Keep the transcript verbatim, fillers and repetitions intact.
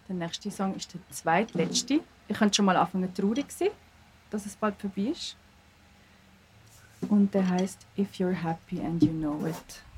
Der nächste Song ist der zweitletzte. Ich könnte schon mal anfangen traurig sein, dass es bald vorbei ist. Und der heißt If You're Happy and You Know It.